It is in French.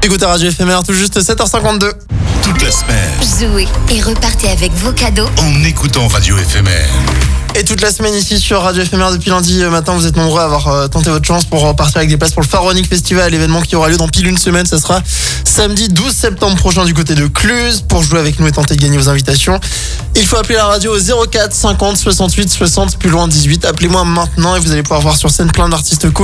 Écoutez Radio Éphémère, tout juste 7h52. Toute la semaine, Jouez et repartez avec vos cadeaux. en écoutant Radio Éphémère. Et toute la semaine ici sur Radio Éphémère depuis lundi matin, vous êtes nombreux à avoir tenté votre chance pour repartir avec des places pour le Pharaonic Festival, l'événement qui aura lieu dans pile une semaine. Ça sera samedi 12 septembre prochain du côté de Cluse. Pour jouer avec nous et tenter de gagner vos invitations, il faut appeler la radio au 04 50 68 60 plus loin 18. Appelez-moi maintenant et vous allez pouvoir voir sur scène plein d'artistes cool.